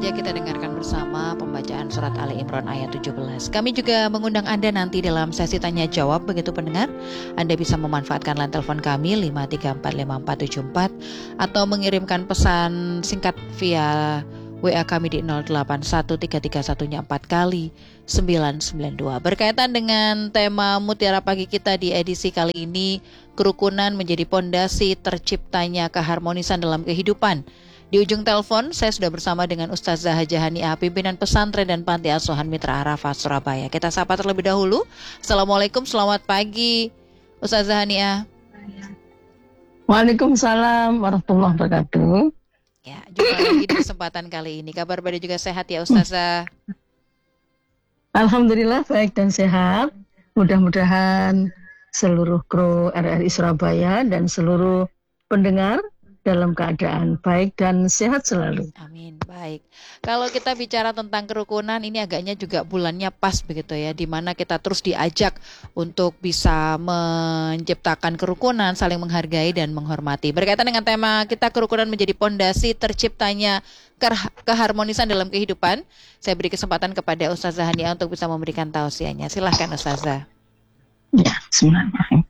saja kita dengarkan bersama pembacaan surat Ali Imran ayat 17. Kami juga mengundang Anda nanti dalam sesi tanya jawab, begitu pendengar. Anda bisa memanfaatkan line telepon kami 5345474 atau mengirimkan pesan singkat via WA kami di 081331-nya 4 kali 992. Berkaitan dengan tema Mutiara Pagi kita di edisi kali ini, kerukunan menjadi pondasi terciptanya keharmonisan dalam kehidupan. Di ujung telepon, saya sudah bersama dengan Ustazah Hajah Haniah, pimpinan pesantren dan panti asuhan Mitra Arafah, Surabaya. Kita sapa terlebih dahulu. Assalamualaikum, selamat pagi, Ustazah Haniah. Waalaikumsalam warahmatullahi wabarakatuh. Ya, jumpa lagi di kesempatan kali ini. Kabar baik juga sehat ya, Ustazah? Alhamdulillah baik dan sehat. Mudah-mudahan seluruh kru RRI Surabaya dan seluruh pendengar dalam keadaan baik dan sehat selalu. Amin, baik. Kalau kita bicara tentang kerukunan, ini agaknya juga bulannya pas begitu ya, di mana kita terus diajak untuk bisa menciptakan kerukunan, saling menghargai dan menghormati. Berkaitan dengan tema kita, kerukunan menjadi pondasi terciptanya keharmonisan dalam kehidupan, saya beri kesempatan kepada Ustazah Haniah untuk bisa memberikan tausiahnya. Silahkan Ustazah. Ya, bismillahirrahmanirrahim.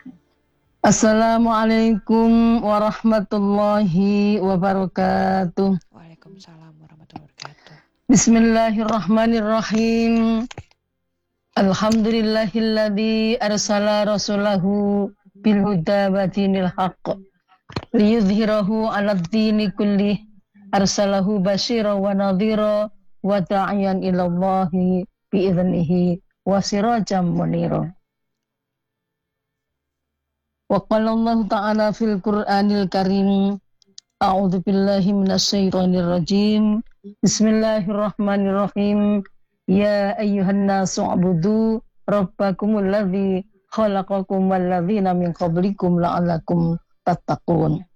Assalamualaikum warahmatullahi wabarakatuh. Waalaikumsalam warahmatullahi wabarakatuh. Bismillahirrahmanirrahim. Alhamdulillahilladzi arsala rasulahu bil huda wa dinil haqq liyudhhirahu 'alad dini kullih. Arsalahu basyira wa nadhira wa da'iyan ila Allahi bi idznihi wa sirajan munira. Wa qala Allah ta'ala fil Qur'anil Karim, a'udzu billahi minasy syaithanir rajim. Bismillahirrahmanirrahim. Ya ayyuhan nasu ubudu rabbakumul ladzi khalaqakum wal ladzina min qablikum la'allakum tattaqun.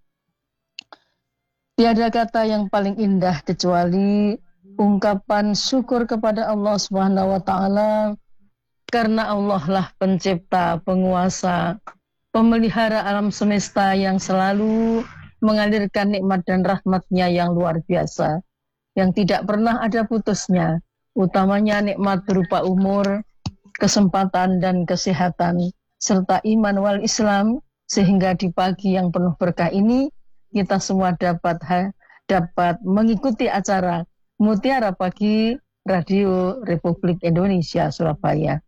Tiada kata yang paling indah kecuali ungkapan syukur kepada Allah Subhanahu wa taala, karena Allah lah pencipta, penguasa, pemelihara alam semesta yang selalu mengalirkan nikmat dan rahmat-Nya yang luar biasa, yang tidak pernah ada putusnya, utamanya nikmat berupa umur, kesempatan dan kesehatan, serta iman wal Islam, sehingga di pagi yang penuh berkah ini, kita semua dapat mengikuti acara Mutiara Pagi Radio Republik Indonesia Surabaya.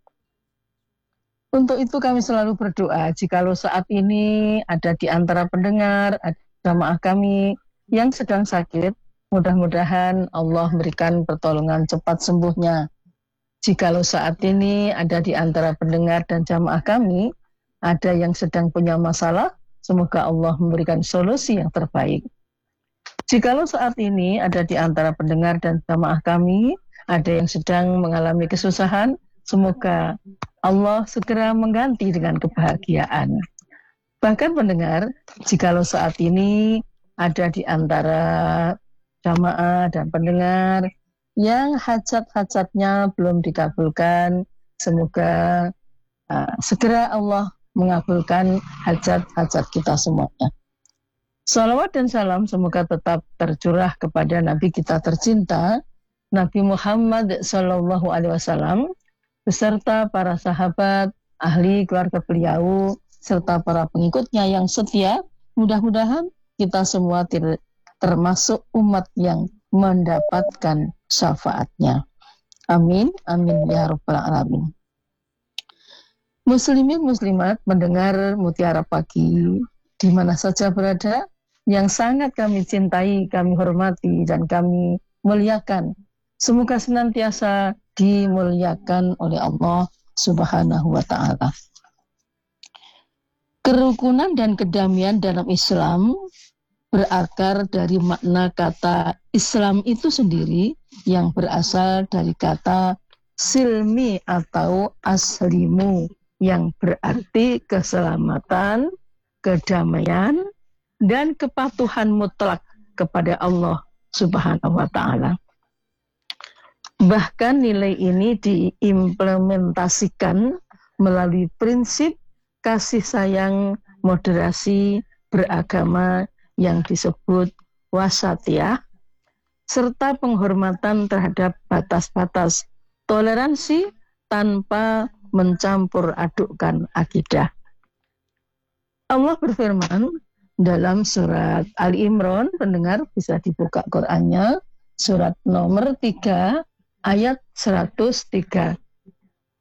Untuk itu kami selalu berdoa, jikalau saat ini ada di antara pendengar, ada jamaah kami yang sedang sakit, mudah-mudahan Allah memberikan pertolongan cepat sembuhnya. Jikalau saat ini ada di antara pendengar dan jamaah kami, ada yang sedang punya masalah, semoga Allah memberikan solusi yang terbaik. Jikalau saat ini ada di antara pendengar dan jamaah kami, ada yang sedang mengalami kesusahan, semoga Allah segera mengganti dengan kebahagiaan. Bahkan pendengar, jikalau saat ini ada di antara jamaah dan pendengar yang hajat-hajatnya belum dikabulkan, semoga segera Allah mengabulkan hajat-hajat kita semuanya. Salawat dan salam semoga tetap tercurah kepada Nabi kita tercinta, Nabi Muhammad SAW, beserta para sahabat, ahli keluarga beliau, serta para pengikutnya yang setia. Mudah-mudahan kita semua termasuk umat yang mendapatkan syafaatnya. Amin, amin ya rabbal alamin. Muslimin muslimat mendengar Mutiara Pagi di mana saja berada, yang sangat kami cintai, kami hormati dan kami muliakan. Semoga senantiasa dimuliakan oleh Allah Subhanahu wa ta'ala. Kerukunan dan kedamaian dalam Islam berakar dari makna kata Islam itu sendiri yang berasal dari kata silmi atau aslimu, yang berarti keselamatan, kedamaian, dan kepatuhan mutlak kepada Allah Subhanahu wa ta'ala. Bahkan nilai ini diimplementasikan melalui prinsip kasih sayang, moderasi, beragama yang disebut wasatiyah, serta penghormatan terhadap batas-batas, toleransi tanpa mencampur adukkan akidah. Allah berfirman dalam surat Ali Imran, pendengar bisa dibuka Qur'annya, surat nomor 3 ayat 103.